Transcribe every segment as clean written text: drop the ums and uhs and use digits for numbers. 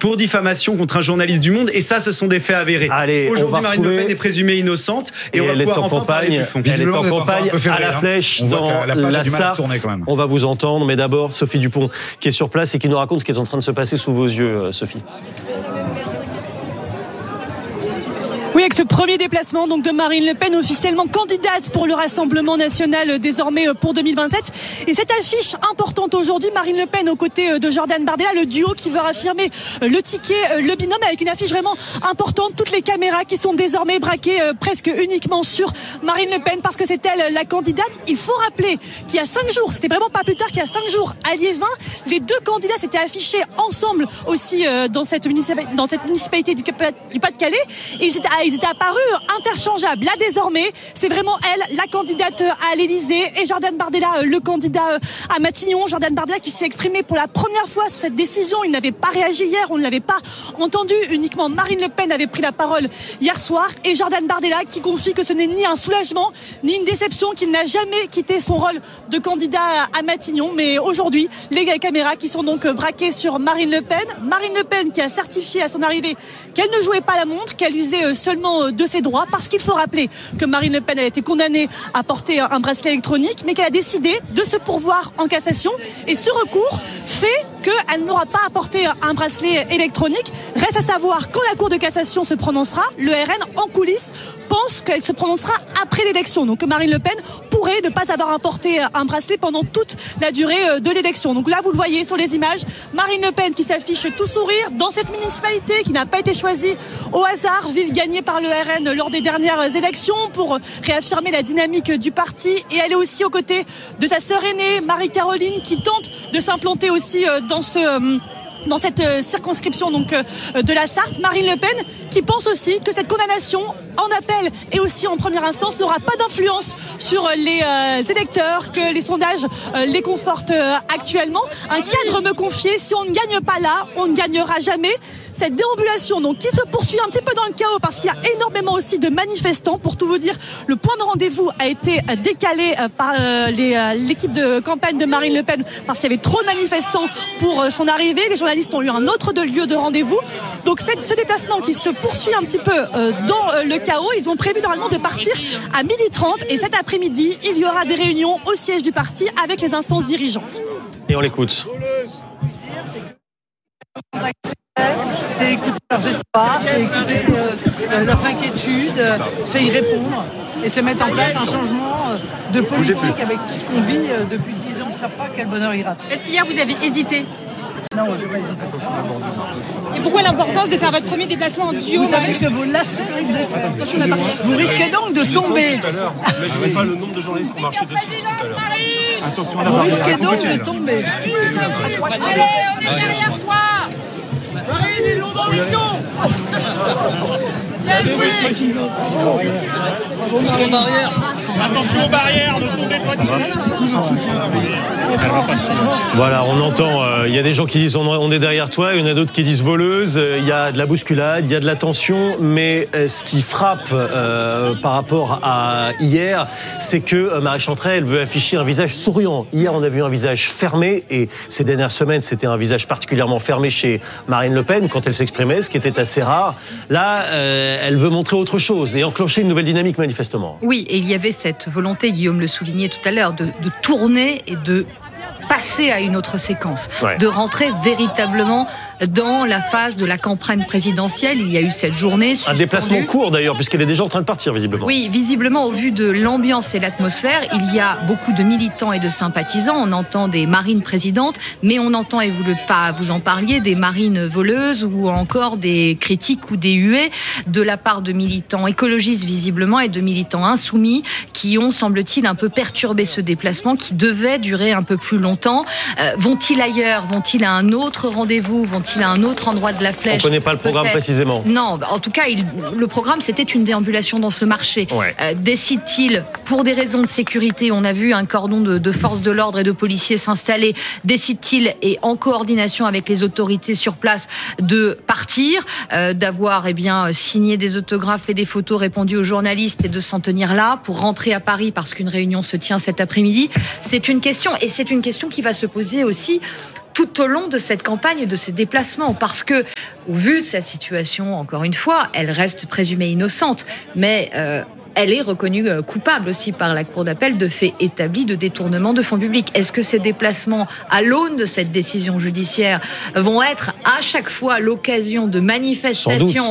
pour diffamation contre un journaliste du Monde. Et ça, ce sont des faits avérés. Allez, aujourd'hui, Marine Le Pen est présumée innocente et on va pouvoir enfin parler du fond. Elle est en campagne à la flèche dans la Sarthe. On va vous entendre, mais d'abord Sophie Dupont qui est sur place et qui nous raconte ce qui est en train de se passer sous vos yeux, Sophie. Oui, avec ce premier déplacement donc de Marine Le Pen, officiellement candidate pour le Rassemblement national désormais pour 2027. Et cette affiche importante aujourd'hui, Marine Le Pen aux côtés de Jordan Bardella, le duo qui veut affirmer le ticket, le binôme, avec une affiche vraiment importante. Toutes les caméras qui sont désormais braquées presque uniquement sur Marine Le Pen parce que c'est elle la candidate. Il faut rappeler qu'il y a 5 jours, c'était vraiment pas plus tard qu'il y a 5 jours, à Liévin, les deux candidats s'étaient affichés ensemble aussi dans cette municipalité du Pas-de-Calais. Et ils étaient apparus interchangeables. Là, désormais, c'est vraiment elle, la candidate à l'Élysée, et Jordan Bardella, le candidat à Matignon. Jordan Bardella qui s'est exprimé pour la première fois sur cette décision. Il n'avait pas réagi hier, on ne l'avait pas entendu. Uniquement Marine Le Pen avait pris la parole hier soir. Et Jordan Bardella qui confie que ce n'est ni un soulagement, ni une déception, qu'il n'a jamais quitté son rôle de candidat à Matignon. Mais aujourd'hui, les caméras qui sont donc braquées sur Marine Le Pen. Marine Le Pen qui a certifié à son arrivée qu'elle ne jouait pas la montre, qu'elle usait seulement de ses droits, parce qu'il faut rappeler que Marine Le Pen a été condamnée à porter un bracelet électronique, mais qu'elle a décidé de se pourvoir en cassation. Et ce recours fait qu'elle n'aura pas à porter un bracelet électronique. Reste à savoir quand la Cour de cassation se prononcera. Le RN, en coulisses, pense qu'elle se prononcera après l'élection. Donc Marine Le Pen pourrait ne pas avoir à porter un bracelet pendant toute la durée de l'élection. Donc là, vous le voyez sur les images, Marine Le Pen qui s'affiche tout sourire dans cette municipalité qui n'a pas été choisie au hasard, ville gagnée par le RN lors des dernières élections pour réaffirmer la dynamique du parti. Et elle est aussi aux côtés de sa sœur aînée, Marie-Caroline, qui tente de s'implanter aussi dans cette circonscription donc de la Sarthe. Marine Le Pen qui pense aussi que cette condamnation en appel et aussi en première instance n'aura pas d'influence sur les électeurs, que les sondages les confortent actuellement. Un cadre me confiait, si on ne gagne pas là, on ne gagnera jamais. Cette déambulation donc qui se poursuit un petit peu dans le chaos parce qu'il y a énormément aussi de manifestants. Pour tout vous dire, le point de rendez-vous a été décalé par l'équipe de campagne de Marine Le Pen parce qu'il y avait trop de manifestants pour son arrivée. Les journalistes ont eu un autre lieu de rendez-vous. Donc ce déplacement qui se poursuit un petit peu dans le chaos. Ils ont prévu normalement de partir à 12h30 et cet après-midi, il y aura des réunions au siège du parti avec les instances dirigeantes. Et on l'écoute. C'est écouter leurs espoirs, c'est écouter leurs inquiétudes, c'est y répondre et c'est mettre en place un changement de politique avec tout ce qu'on vit depuis 10 ans. On ne sait pas quel bonheur ira. Est-ce qu'hier vous avez hésité ? Non, je n'ai pas hésité. Et pourquoi l'importance de faire votre premier déplacement en duo ? Vous savez que vos lacets, vous risquez donc de tomber. Je ne sais pas le nombre de journalistes qui ont marché dessus tout à l'heure. Attention, vous risquez donc de tomber. Allez, on est derrière toi. Marine, ils l'ont dans mission. Attention aux barrières, ne tombez pas dessus. Voilà, on entend, il y a des gens qui disent on est derrière toi, il y en a d'autres qui disent voleuse, il y a de la bousculade, il y a de la tension, mais ce qui frappe par rapport à hier, c'est que Marie Chantrey, elle veut afficher un visage souriant. Hier, on a vu un visage fermé, et ces dernières semaines, c'était un visage particulièrement fermé chez Marine Le Pen quand elle s'exprimait, ce qui était assez rare. Là, elle veut montrer autre chose et enclencher une nouvelle dynamique manifestement. Oui, et il y avait cette volonté, Guillaume le soulignait tout à l'heure, de tourner et de passer à une autre séquence, de rentrer véritablement dans la phase de la campagne présidentielle. Il y a eu cette journée suspendue. Un déplacement court d'ailleurs, puisqu'elle est déjà en train de partir visiblement. Oui, visiblement, au vu de l'ambiance et l'atmosphère, il y a beaucoup de militants et de sympathisants. On entend des marines présidentes, mais on entend, et vous en parliez, des marines voleuses ou encore des critiques ou des huées de la part de militants écologistes visiblement et de militants insoumis qui ont, semble-t-il, un peu perturbé ce déplacement qui devait durer un peu plus longtemps. Vont-ils ailleurs ? Vont-ils à un autre rendez-vous ? Vont-ils à un autre endroit de la flèche ? On ne connaît pas le programme précisément. Non, en tout cas, le programme, c'était une déambulation dans ce marché. Décide-t-il, pour des raisons de sécurité, on a vu un cordon de forces de l'ordre et de policiers s'installer, décide-t-il, et en coordination avec les autorités sur place, de partir, d'avoir signé des autographes et des photos répondues aux journalistes et de s'en tenir là pour rentrer à Paris parce qu'une réunion se tient cet après-midi ? C'est une question, et c'est une question qui va se poser aussi tout au long de cette campagne et de ces déplacements, parce que, au vu de sa situation, encore une fois, elle reste présumée innocente, mais elle est reconnue coupable aussi par la Cour d'appel de faits établis de détournement de fonds publics. Est-ce que ces déplacements, à l'aune de cette décision judiciaire, vont être à chaque fois l'occasion de manifestations ?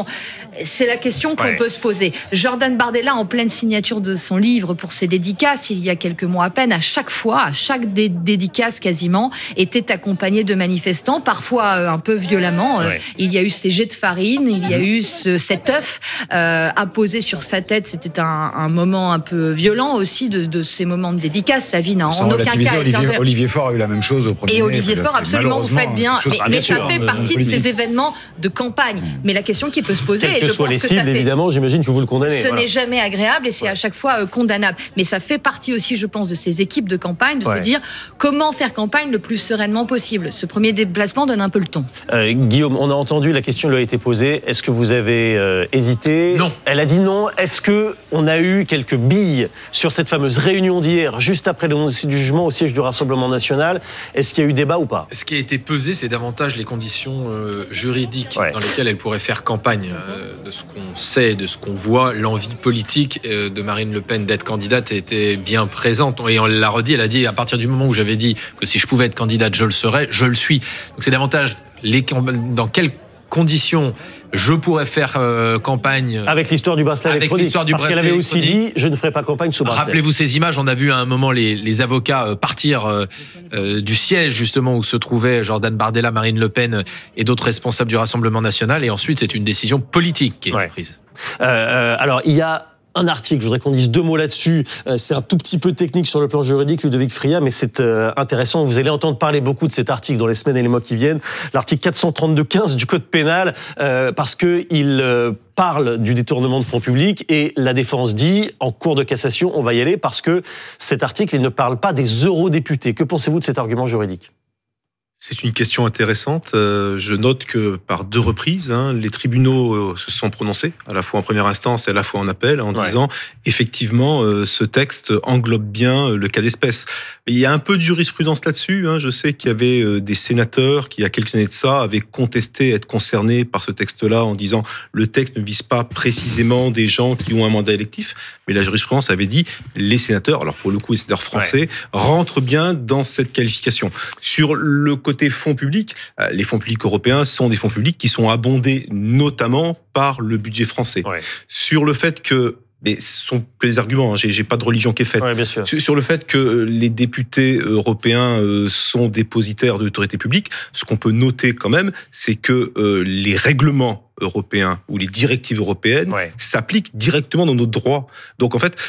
C'est la question qu'on peut se poser. Jordan Bardella, en pleine signature de son livre pour ses dédicaces, il y a quelques mois à peine, à chaque dédicace quasiment, était accompagné de manifestants, parfois un peu violemment. Il y a eu ces jets de farine, il y a eu cet œuf apposé sur sa tête. C'était un moment un peu violent aussi de ces moments de dédicace. Sa vie n'a en aucun cas été... Olivier Faure a eu la même chose au premier mai. Et Olivier Faure, absolument, vous faites bien. Mais ça fait partie de ces événements de campagne. Mais la question qui peut se poser... Que soient les cibles, évidemment, j'imagine que vous le condamnez. Ce n'est jamais agréable et c'est à chaque fois condamnable. Mais ça fait partie aussi, je pense, de ces équipes de campagne, de se dire comment faire campagne le plus sereinement possible. Ce premier déplacement donne un peu le ton. Guillaume, on a entendu, la question lui a été posée. Est-ce que vous avez hésité ? Non. Elle a dit non. Est-ce qu'on a eu quelques billes sur cette fameuse réunion d'hier, juste après l'énoncé du jugement au siège du Rassemblement national ? Est-ce qu'il y a eu débat ou pas ? Ce qui a été pesé, c'est davantage les conditions juridiques dans lesquelles elle pourrait faire campagne. De ce qu'on sait, de ce qu'on voit, l'envie politique de Marine Le Pen d'être candidate était bien présente. Et on l'a redit, elle a dit à partir du moment où j'avais dit que si je pouvais être candidate, je le serais, je le suis. Donc c'est davantage dans quelles conditions je pourrais faire campagne. Avec l'histoire du bracelet électronique. Parce qu'elle avait aussi dit, je ne ferai pas campagne sous bracelet. Rappelez-vous ces images, on a vu à un moment les avocats partir du siège justement où se trouvaient Jordan Bardella, Marine Le Pen et d'autres responsables du Rassemblement national. Et ensuite, c'est une décision politique qui est prise. Alors, il y a un article, je voudrais qu'on dise deux mots là-dessus. C'est un tout petit peu technique sur le plan juridique, Ludovic Fria, mais c'est intéressant. Vous allez entendre parler beaucoup de cet article dans les semaines et les mois qui viennent. L'article 432-15 du Code pénal, parce qu'il parle du détournement de fonds publics et la défense dit, en cour de cassation, on va y aller parce que cet article, il ne parle pas des eurodéputés. Que pensez-vous de cet argument juridique ? C'est une question intéressante. Je note que par deux reprises, les tribunaux se sont prononcés, à la fois en première instance et à la fois en appel, en disant effectivement ce texte englobe bien le cas d'espèce. Il y a un peu de jurisprudence là-dessus. Je sais qu'il y avait des sénateurs qui, il y a quelques années de ça, avaient contesté être concernés par ce texte-là en disant le texte ne vise pas précisément des gens qui ont un mandat électif, mais la jurisprudence avait dit les sénateurs, alors pour le coup les sénateurs français, rentrent bien dans cette qualification. Sur le côté fonds publics, les fonds publics européens sont des fonds publics qui sont abondés notamment par le budget français. Sur le fait que, mais ce sont que les arguments, j'ai pas de religion qui est faite. Bien sûr. Sur le fait que les députés européens sont dépositaires de l'autorité publique, ce qu'on peut noter quand même, c'est que les règlements européens ou les directives européennes s'appliquent directement dans notre droit. Donc en fait,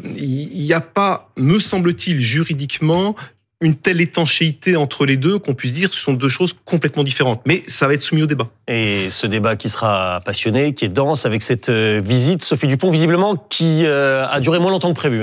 il n'y a pas, me semble-t-il, juridiquement, une telle étanchéité entre les deux qu'on puisse dire que ce sont deux choses complètement différentes. Mais ça va être soumis au débat. Et ce débat qui sera passionné, qui est dense, avec cette visite, Sophie Dupont, visiblement, qui a duré moins longtemps que prévu.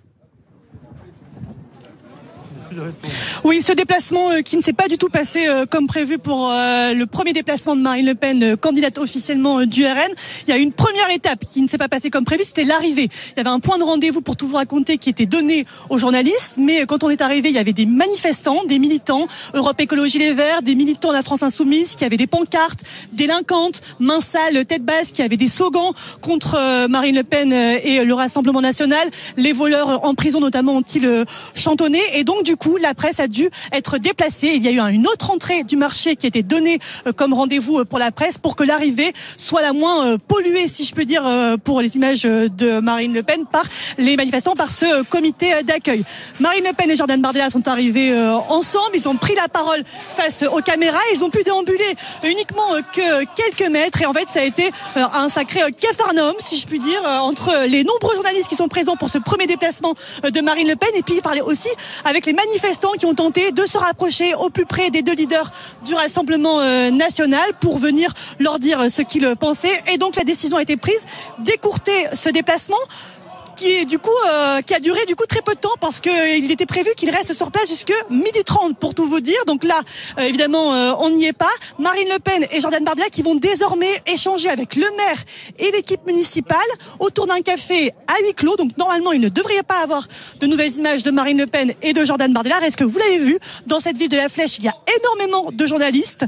Oui, ce déplacement qui ne s'est pas du tout passé comme prévu pour le premier déplacement de Marine Le Pen, candidate officiellement du RN. Il y a une première étape qui ne s'est pas passée comme prévu, c'était l'arrivée. Il y avait un point de rendez-vous pour tout vous raconter qui était donné aux journalistes, mais quand on est arrivé, il y avait des manifestants, des militants, Europe Écologie Les Verts, des militants de la France Insoumise qui avaient des pancartes, délinquantes, mains sales, tête basse, qui avaient des slogans contre Marine Le Pen et le Rassemblement national. Les voleurs en prison notamment ont-ils chantonné, et donc du coup, la presse a dû être déplacée. Il y a eu une autre entrée du marché qui a été donnée comme rendez-vous pour la presse pour que l'arrivée soit la moins polluée, si je peux dire, pour les images de Marine Le Pen par les manifestants, par ce comité d'accueil. Marine Le Pen et Jordan Bardella sont arrivés ensemble. Ils ont pris la parole face aux caméras. Ils ont pu déambuler uniquement que quelques mètres. Et en fait, ça a été un sacré capharnaüm, si je puis dire, entre les nombreux journalistes qui sont présents pour ce premier déplacement de Marine Le Pen. Et puis, il parlait aussi avec les manifestants qui ont tenté de se rapprocher au plus près des deux leaders du Rassemblement national pour venir leur dire ce qu'ils pensaient. Et donc la décision a été prise d'écourter ce déplacement. qui a duré très peu de temps parce qu'il était prévu qu'il reste sur place jusque 12h30 pour tout vous dire. Donc là, évidemment, on n'y est pas. Marine Le Pen et Jordan Bardella qui vont désormais échanger avec le maire et l'équipe municipale autour d'un café à huis clos. Donc normalement, il ne devrait pas avoir de nouvelles images de Marine Le Pen et de Jordan Bardella. Est-ce que vous l'avez vu, dans cette ville de la Flèche, il y a énormément de journalistes,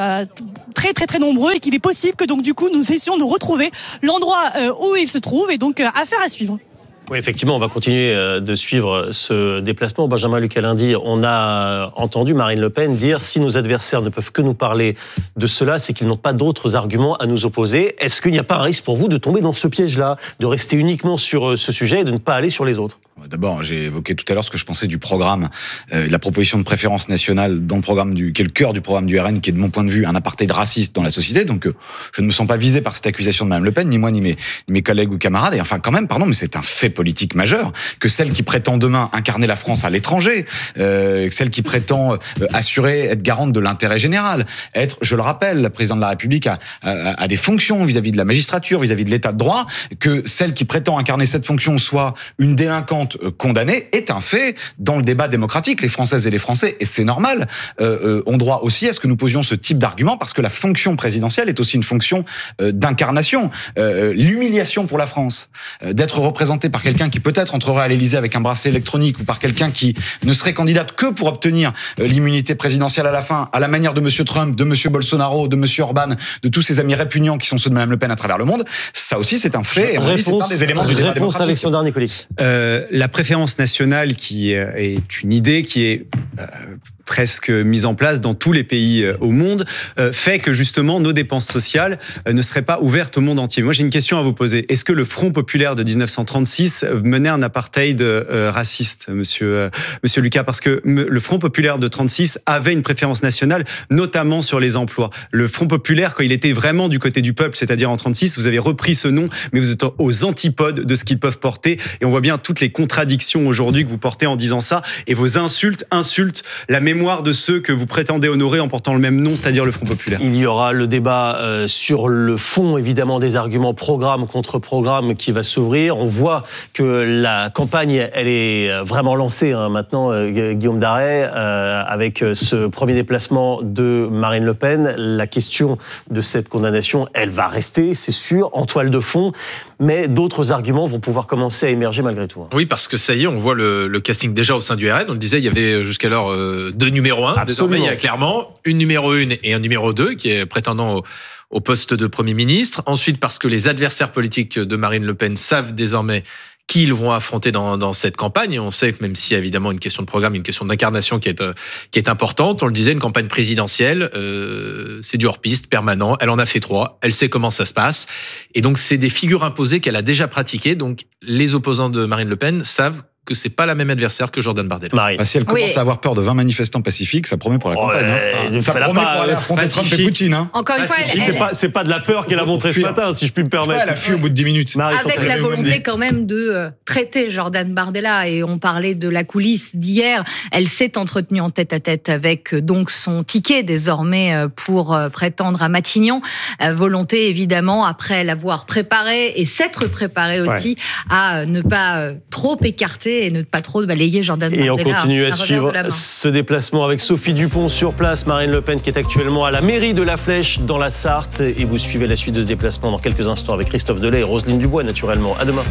très très très nombreux, et qu'il est possible que donc du coup nous essayons de retrouver l'endroit où il se trouve, et donc affaire à suivre. Oui, effectivement, on va continuer de suivre ce déplacement. Benjamin Lucas-Lundi, on a entendu Marine Le Pen dire « Si nos adversaires ne peuvent que nous parler de cela, c'est qu'ils n'ont pas d'autres arguments à nous opposer ». Est-ce qu'il n'y a pas un risque pour vous de tomber dans ce piège-là, de rester uniquement sur ce sujet et de ne pas aller sur les autres ? D'abord, j'ai évoqué tout à l'heure ce que je pensais du programme, la proposition de préférence nationale dans le programme qui est le cœur du programme du RN, qui est de mon point de vue un apartheid raciste dans la société. Donc, je ne me sens pas visé par cette accusation de Mme Le Pen, ni moi, ni mes collègues ou camarades. Et enfin, quand même, pardon, mais c'est un fait politique majeur que celle qui prétend demain incarner la France à l'étranger, celle qui prétend être garante de l'intérêt général, être, je le rappelle, la présidente de la République a des fonctions vis-à-vis de la magistrature, vis-à-vis de l'état de droit, que celle qui prétend incarner cette fonction soit une délinquante condamnée est un fait dans le débat démocratique. Les Françaises et les Français, et c'est normal, ont droit aussi à ce que nous posions ce type d'argument, parce que la fonction présidentielle est aussi une fonction d'incarnation. L'humiliation pour la France, d'être représentée par quelqu'un qui peut-être entrerait à l'Élysée avec un bracelet électronique, ou par quelqu'un qui ne serait candidate que pour obtenir l'immunité présidentielle à la fin, à la manière de M. Trump, de M. Bolsonaro, de M. Orban, de tous ces amis répugnants qui sont ceux de Mme Le Pen à travers le monde, ça aussi c'est un fait. Et c'est un des éléments du débat démocratique. Réponse Alexandre Nicoli. La préférence nationale qui est une idée qui est presque mise en place dans tous les pays au monde, fait que justement nos dépenses sociales ne seraient pas ouvertes au monde entier. Moi j'ai une question à vous poser. Est-ce que le Front populaire de 1936 menait un apartheid raciste, monsieur Lucas? Parce que le Front populaire de 36 avait une préférence nationale, notamment sur les emplois. Le Front populaire, quand il était vraiment du côté du peuple, c'est-à-dire en 36, vous avez repris ce nom, mais vous êtes aux antipodes de ce qu'ils peuvent porter, et on voit bien toutes les contradictions aujourd'hui que vous portez en disant ça, et vos insultes la mémoire de ceux que vous prétendez honorer en portant le même nom, c'est-à-dire le Front populaire. Il y aura le débat sur le fond, évidemment, des arguments programme contre programme qui va s'ouvrir. On voit que la campagne, elle est vraiment lancée maintenant, Guillaume Darey, avec ce premier déplacement de Marine Le Pen. La question de cette condamnation, elle va rester, c'est sûr, en toile de fond, mais d'autres arguments vont pouvoir commencer à émerger malgré tout. Oui, parce que ça y est, on voit le casting déjà au sein du RN. On le disait, il y avait jusqu'alors deux numéros 1. Désormais, il y a clairement une numéro 1 et un numéro 2 qui est prétendant au poste de Premier ministre. Ensuite, parce que les adversaires politiques de Marine Le Pen savent désormais qui ils vont affronter dans cette campagne. Et on sait que même s'il y a évidemment une question de programme, une question d'incarnation qui est importante, on le disait, une campagne présidentielle, c'est du hors-piste permanent. Elle en a fait 3. Elle sait comment ça se passe. Et donc, c'est des figures imposées qu'elle a déjà pratiquées. Donc, les opposants de Marine Le Pen savent que c'est pas la même adversaire que Jordan Bardella. Si elle commence à avoir peur de 20 manifestants pacifiques, ça promet pour la campagne. Ça promet pour aller affronter Trump et Poutine. Encore une fois, c'est pas de la peur qu'elle a montré ce matin, si je puis me permettre. Elle a fui au bout de 10 minutes. Avec la volonté quand même de traiter Jordan Bardella. Et on parlait de la coulisse d'hier. Elle s'est entretenue en tête-à-tête avec donc son ticket désormais pour prétendre à Matignon. Volonté évidemment, après l'avoir préparé et s'être préparé aussi à ne pas trop écarter et ne pas trop balayer Jordan Bardella. Et on continue à suivre ce déplacement avec Sophie Dupont sur place, Marine Le Pen qui est actuellement à la mairie de La Flèche dans la Sarthe. Et vous suivez la suite de ce déplacement dans quelques instants avec Christophe Delay et Roselyne Dubois naturellement. À demain.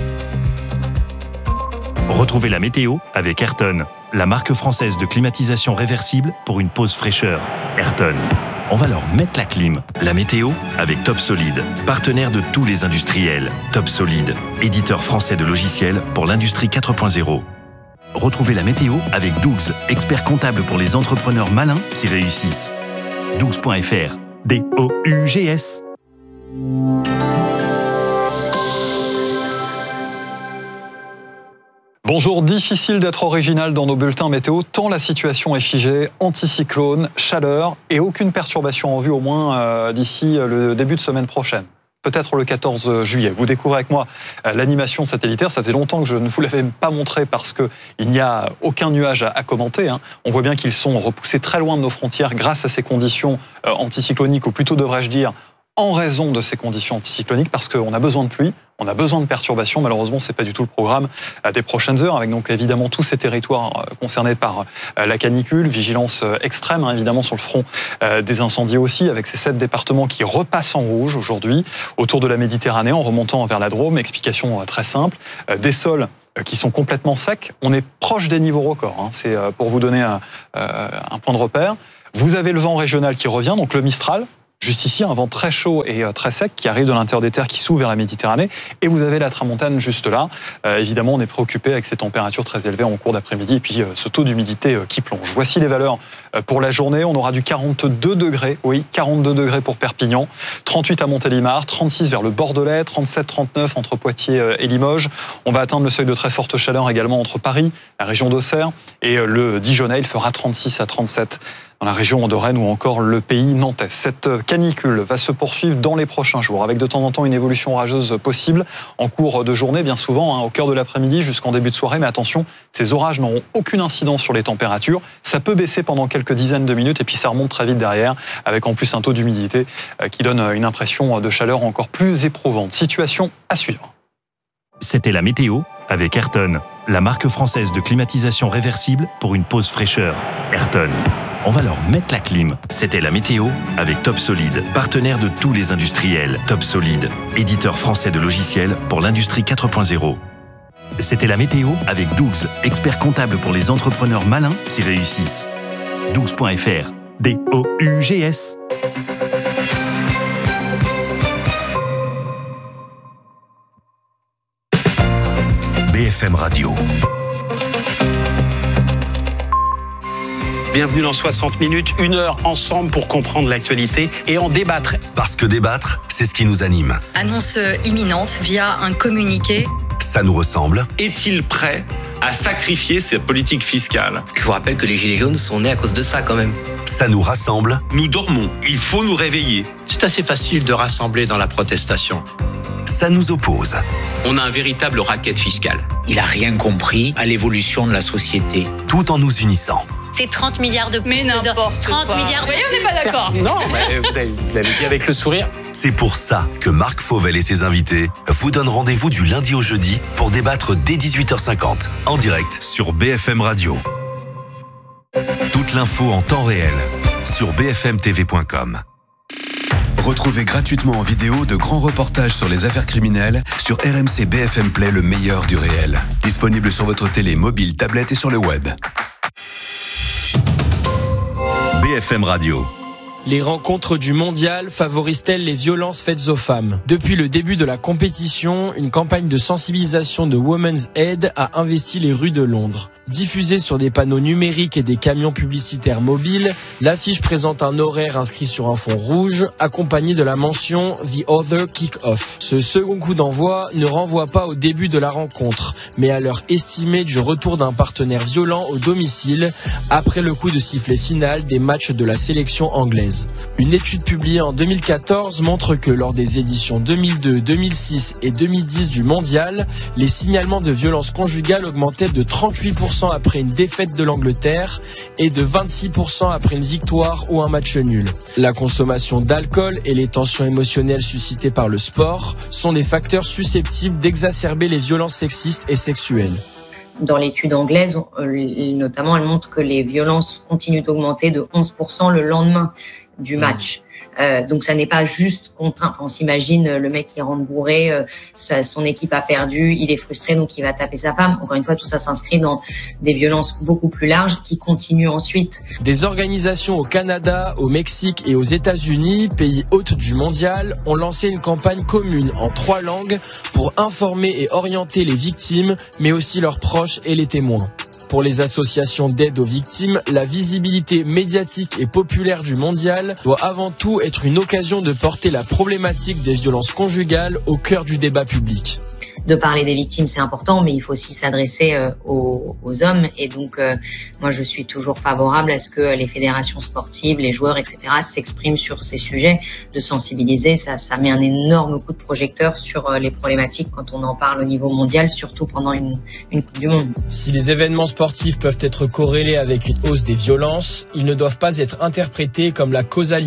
Retrouvez la météo avec Ayrton, la marque française de climatisation réversible pour une pause fraîcheur. Ayrton. On va leur mettre la clim. La météo avec Top Solid, partenaire de tous les industriels. Top Solid, éditeur français de logiciels pour l'industrie 4.0. Retrouvez la météo avec Dougs, expert comptable pour les entrepreneurs malins qui réussissent. Dougs.fr. D-O-U-G-S. Bonjour, difficile d'être original dans nos bulletins météo, tant la situation est figée, anticyclone, chaleur et aucune perturbation en vue au moins d'ici le début de semaine prochaine. Peut-être le 14 juillet. Vous découvrez avec moi l'animation satellitaire. Ça faisait longtemps que je ne vous l'avais pas montré parce qu'il n'y a aucun nuage à commenter. On voit bien qu'ils sont repoussés très loin de nos frontières grâce à ces conditions anticycloniques, ou plutôt devrais-je dire en raison de ces conditions anticycloniques, parce qu'on a besoin de pluie, on a besoin de perturbations. Malheureusement, c'est pas du tout le programme des prochaines heures, avec donc évidemment tous ces territoires concernés par la canicule, vigilance extrême, évidemment sur le front des incendies aussi, avec ces 7 départements qui repassent en rouge aujourd'hui autour de la Méditerranée en remontant vers la Drôme. Explication très simple, des sols qui sont complètement secs. On est proche des niveaux records. C'est pour vous donner un point de repère. Vous avez le vent régional qui revient, donc le Mistral. Juste ici, un vent très chaud et très sec qui arrive de l'intérieur des terres, qui s'ouvre vers la Méditerranée. Et vous avez la tramontane juste là. Évidemment, on est préoccupé avec ces températures très élevées en cours d'après-midi et puis ce taux d'humidité qui plonge. Voici les valeurs pour la journée. On aura du 42 degrés, oui, 42 degrés pour Perpignan, 38 à Montélimar, 36 vers le Bordelais, 37, 39 entre Poitiers et Limoges. On va atteindre le seuil de très forte chaleur également entre Paris, la région d'Auxerre et le Dijonais. Il fera 36 à 37 dans la région de Rennes ou encore le pays nantais. Cette canicule va se poursuivre dans les prochains jours, avec de temps en temps une évolution orageuse possible en cours de journée, bien souvent au cœur de l'après-midi jusqu'en début de soirée. Mais attention, ces orages n'auront aucune incidence sur les températures. Ça peut baisser pendant quelques dizaines de minutes et puis ça remonte très vite derrière, avec en plus un taux d'humidité qui donne une impression de chaleur encore plus éprouvante. Situation à suivre. C'était la météo avec Ayrton, la marque française de climatisation réversible pour une pause fraîcheur. Ayrton. On va leur mettre la clim. C'était la météo avec Top Solid, partenaire de tous les industriels. Top Solid, éditeur français de logiciels pour l'industrie 4.0. C'était la météo avec Dougs, expert comptable pour les entrepreneurs malins qui réussissent. Dougs.fr. D-O-U-G-S. BFM Radio. Bienvenue dans 60 minutes, 1 heure ensemble pour comprendre l'actualité et en débattre. Parce que débattre, c'est ce qui nous anime. Annonce imminente via un communiqué. Ça nous ressemble. Est-il prêt à sacrifier sa politique fiscale? Je vous rappelle que les Gilets jaunes sont nés à cause de ça quand même. Ça nous rassemble. Nous dormons, il faut nous réveiller. C'est assez facile de rassembler dans la protestation. Ça nous oppose. On a un véritable racket fiscal. Il n'a rien compris à l'évolution de la société. Tout en nous unissant. C'est 30 milliards de... Mais n'importe 30 quoi. milliards de... Oui, on n'est pas d'accord. Non, mais vous l'avez dit avec le sourire. C'est pour ça que Marc Fauvel et ses invités vous donnent rendez-vous du lundi au jeudi pour débattre dès 18h50, en direct sur BFM Radio. Toute l'info en temps réel sur bfmtv.com. Retrouvez gratuitement en vidéo de grands reportages sur les affaires criminelles sur RMC BFM Play, le meilleur du réel. Disponible sur votre télé mobile, tablette et sur le web. BFM Radio. Les rencontres du mondial favorisent-elles les violences faites aux femmes? Depuis le début de la compétition, une campagne de sensibilisation de Women's Aid a investi les rues de Londres. Diffusée sur des panneaux numériques et des camions publicitaires mobiles, l'affiche présente un horaire inscrit sur un fond rouge, accompagné de la mention « The Other Kick-Off ». Ce second coup d'envoi ne renvoie pas au début de la rencontre, mais à l'heure estimée du retour d'un partenaire violent au domicile, après le coup de sifflet final des matchs de la sélection anglaise. Une étude publiée en 2014 montre que lors des éditions 2002, 2006 et 2010 du mondial, les signalements de violences conjugales augmentaient de 38% après une défaite de l'Angleterre et de 26% après une victoire ou un match nul. La consommation d'alcool et les tensions émotionnelles suscitées par le sport sont des facteurs susceptibles d'exacerber les violences sexistes et sexuelles. Dans l'étude anglaise, notamment, elle montre que les violences continuent d'augmenter de 11% le lendemain du match. Donc ça n'est pas juste contraint. Enfin, on s'imagine le mec qui rentre bourré, son équipe a perdu, il est frustré donc il va taper sa femme. Encore une fois, tout ça s'inscrit dans des violences beaucoup plus larges qui continuent ensuite. Des organisations au Canada, au Mexique et aux États-Unis, pays hôtes du mondial, ont lancé une campagne commune en 3 langues pour informer et orienter les victimes, mais aussi leurs proches et les témoins. Pour les associations d'aide aux victimes, la visibilité médiatique et populaire du mondial doit avant tout être une occasion de porter la problématique des violences conjugales au cœur du débat public. De parler des victimes, c'est important, mais il faut aussi s'adresser aux hommes. Et donc, moi, je suis toujours favorable à ce que les fédérations sportives, les joueurs, etc., s'expriment sur ces sujets, de sensibiliser. Ça met un énorme coup de projecteur sur les problématiques quand on en parle au niveau mondial, surtout pendant une Coupe du Monde. Si les événements sportifs peuvent être corrélés avec une hausse des violences, ils ne doivent pas être interprétés comme la causalité.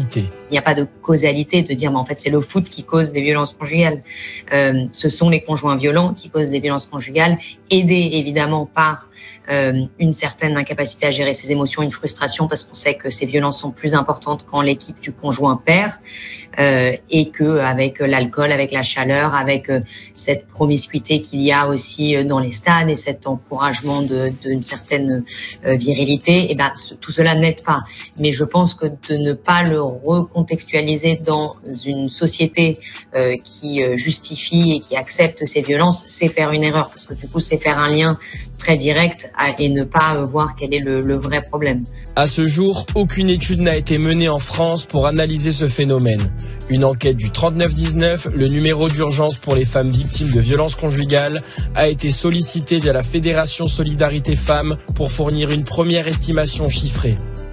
Il n'y a pas de causalité de dire, mais en fait, c'est le foot qui cause des violences conjugales. Ce sont les conjoints violents qui causent des violences conjugales, aidés évidemment par une certaine incapacité à gérer ses émotions, une frustration, parce qu'on sait que ces violences sont plus importantes quand l'équipe du conjoint perd, et que avec l'alcool, avec la chaleur, avec cette promiscuité qu'il y a aussi dans les stades et cet encouragement d'une certaine virilité, et ben tout cela n'aide pas. Mais je pense que de ne pas le recontextualiser dans une société qui justifie et qui accepte ces violences, c'est faire une erreur, parce que du coup c'est faire un lien très direct et ne pas voir quel est le vrai problème. À ce jour, aucune étude n'a été menée en France pour analyser ce phénomène. Une enquête du 3919, le numéro d'urgence pour les femmes victimes de violences conjugales, a été sollicitée via la Fédération Solidarité Femmes pour fournir une première estimation chiffrée.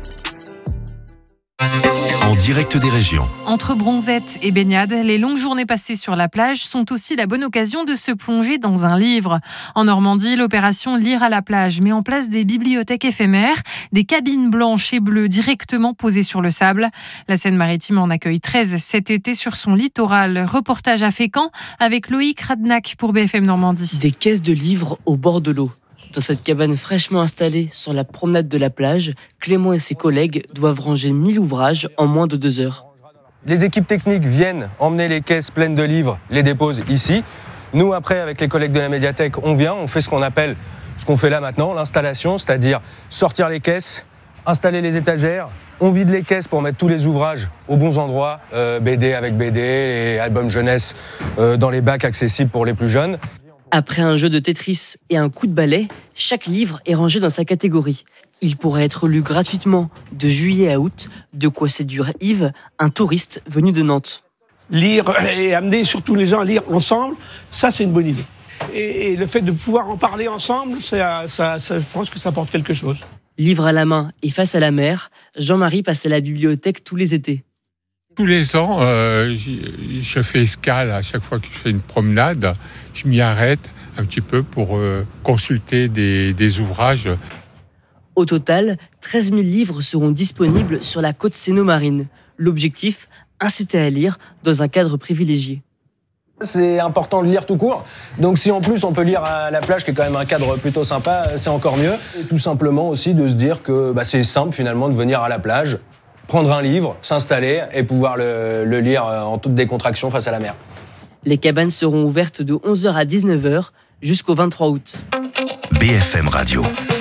En direct des régions. Entre bronzettes et baignades, les longues journées passées sur la plage sont aussi la bonne occasion de se plonger dans un livre. En Normandie, l'opération Lire à la plage met en place des bibliothèques éphémères, des cabines blanches et bleues directement posées sur le sable. La Seine-Maritime en accueille 13 cet été sur son littoral. Reportage à Fécamp avec Loïc Radnac pour BFM Normandie. Des caisses de livres au bord de l'eau. Dans cette cabane fraîchement installée sur la promenade de la plage, Clément et ses collègues doivent ranger 1000 ouvrages en moins de 2 heures. Les équipes techniques viennent emmener les caisses pleines de livres, les déposent ici. Nous, après, avec les collègues de la médiathèque, on fait ce qu'on appelle, ce qu'on fait là maintenant, l'installation, c'est-à-dire sortir les caisses, installer les étagères. On vide les caisses pour mettre tous les ouvrages aux bons endroits, BD avec BD, et albums jeunesse dans les bacs accessibles pour les plus jeunes. Après un jeu de Tetris et un coup de balai, chaque livre est rangé dans sa catégorie. Il pourrait être lu gratuitement de juillet à août, de quoi séduire Yves, un touriste venu de Nantes. Lire et amener surtout les gens à lire ensemble, ça c'est une bonne idée. Et le fait de pouvoir en parler ensemble, je pense que ça apporte quelque chose. Livre à la main et face à la mer, Jean-Marie passe à la bibliothèque tous les étés. Tous les ans, je fais escale à chaque fois que je fais une promenade. Je m'y arrête un petit peu pour consulter des ouvrages. Au total, 13 000 livres seront disponibles sur la côte séno-marine. L'objectif, inciter à lire dans un cadre privilégié. C'est important de lire tout court. Donc si en plus on peut lire à la plage, qui est quand même un cadre plutôt sympa, c'est encore mieux. Et tout simplement aussi de se dire que c'est simple finalement de venir à la plage, prendre un livre, s'installer et pouvoir le lire en toute décontraction face à la mer. Les cabanes seront ouvertes de 11h à 19h jusqu'au 23 août. BFM Radio.